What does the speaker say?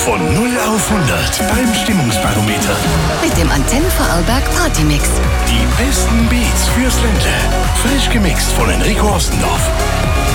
Von 0 auf 100 beim Stimmungsbarometer. Mit dem Antenne Vorarlberg Partymix. Die besten Beats fürs Ländle. Frisch gemixt von Enrico Ostendorf.